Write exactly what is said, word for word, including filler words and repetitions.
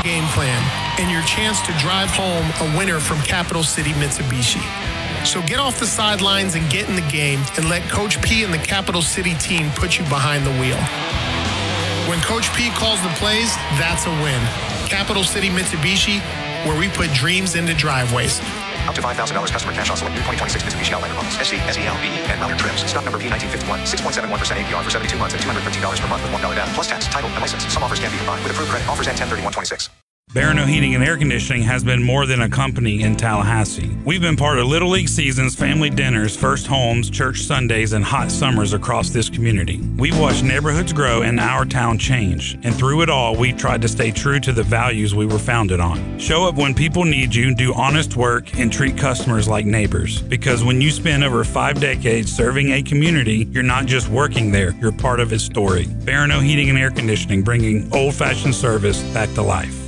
game plan and your chance to drive home a winner from Capital City Mitsubishi. So get off the sidelines and get in the game and let Coach P and the Capital City team put you behind the wheel. When Coach P calls the plays, that's a win. Capital City Mitsubishi, where we put dreams into driveways. Up to five thousand dollars customer cash on select new twenty twenty-six Mitsubishi Outlander models. S C, S E L, B E, and Mallard trims. Stock number P nineteen fifty-one. six point seven one percent A P R for seventy-two months and two hundred fifteen dollars per month with one dollar down. Plus tax, title, and license. Some offers can be combined with approved credit. Offers end ten thirty-one twenty-six. Barano Heating and Air Conditioning has been more than a company in Tallahassee. We've been part of Little League seasons, family dinners, first homes, church Sundays, and hot summers across this community. We've watched neighborhoods grow and our town change. And through it all, we tried to stay true to the values we were founded on. Show up when people need you, do honest work, and treat customers like neighbors. Because when you spend over five decades serving a community, you're not just working there, you're part of its story. Barano Heating and Air Conditioning, bringing old-fashioned service back to life.